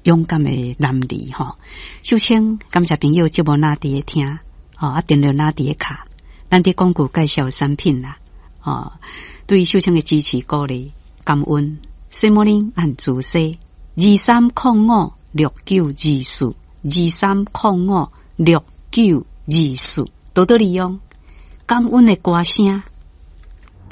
勇敢的男儿吼。秀清感谢朋友节目哪伫听订阅哪伫卡，咱伫广告介绍产品啦对秀清的支持鼓励感恩。西摩林按自西2305692423056924多多利用感恩的歌声。